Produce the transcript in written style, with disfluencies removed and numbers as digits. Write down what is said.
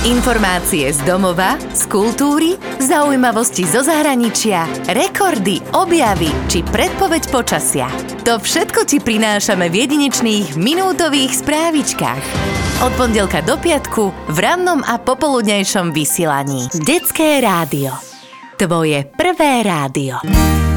Informácie z domova, z kultúry, zaujímavosti zo zahraničia, rekordy, objavy či predpoveď počasia. To všetko ti prinášame v jedinečných minútových správičkách. Od pondelka do piatku v rannom a popoludnejšom vysielaní. Detské rádio. Tvoje prvé rádio.